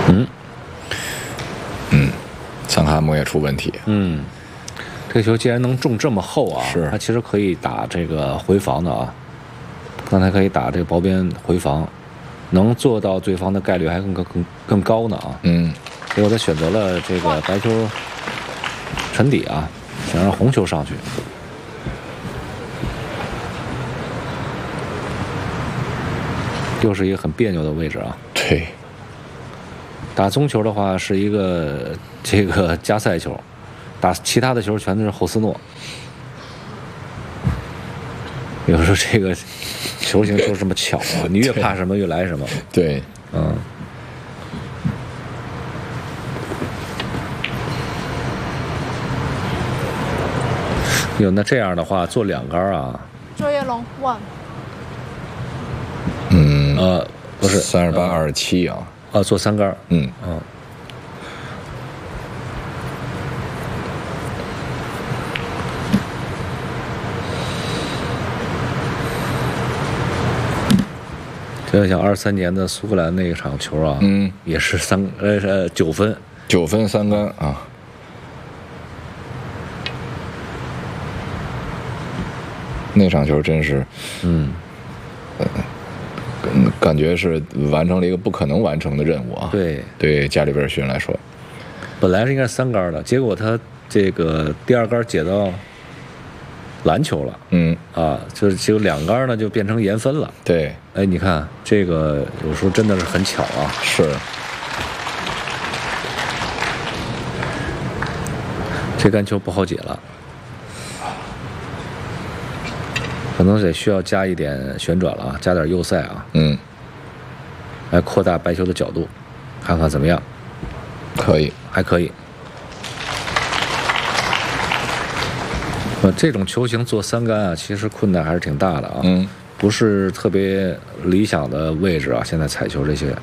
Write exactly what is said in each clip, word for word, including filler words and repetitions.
嗯嗯，桑哈姆也出问题。 嗯，这球既然能中这么厚啊， 是它其实可以打这个回防的啊。刚才可以打这个薄边回防，能做到对方的概率还更更更高呢啊。 嗯， 结果他选择了这个白球沉底啊，想让红球上去。又是一个很别扭的位置啊。 对， 打棕球的话是一个这个加塞球，打其他的球全都是后斯诺。有时候这个球形就这么巧啊，你越怕什么越来什么。 对， 嗯。有那这样的话做两杆啊。 作业龙 one。 嗯， 呃，不是三十八二十七啊。 啊，做三杆。 嗯嗯。就像二三年的苏格兰那一场球啊， 嗯， 也是三呃呃九分， 九分三杆啊。那场球真是， 嗯， 呃，感觉是完成了一个不可能完成的任务啊。 对， 对加里贝尔逊来说， 本来是应该三杆的，结果他这个第二杆解到篮球了。 嗯， 啊，就是只有两杆呢，就变成延分了。 对， 哎，你看这个有时候真的是很巧啊。 是。 这杆球不好解了。可能得需要加一点旋转了啊，加点右塞啊， 嗯， 来扩大白球的角度，看看怎么样？ 可以， 还可以。呃，这种球形做三杆啊，其实困难还是挺大的啊， 嗯， 不是特别理想的位置啊。现在踩球这些，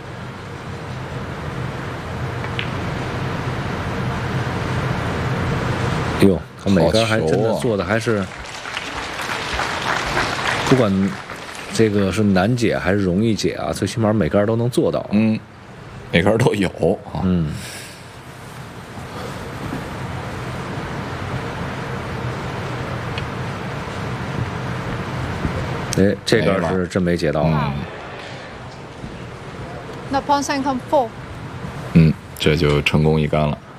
哟，他每杆还真的做的还是。不管这个是难解还是容易解啊，最起码每杆都能做到。 嗯，每杆都有啊。 嗯。哎，这杆是真没解到啊。 那 pawn second four。 嗯，这就成功一杆了。